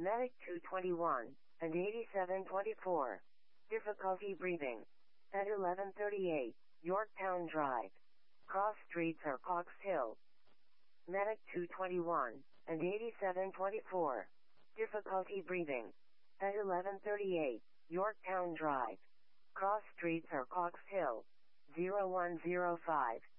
Medic 221 and 8724. Difficulty breathing. At 1138, Yorktown Drive. Cross streets or Cox Hill. Medic 221 and 8724. Difficulty breathing. At 1138, Yorktown Drive. Cross streets or Cox Hill. 0105.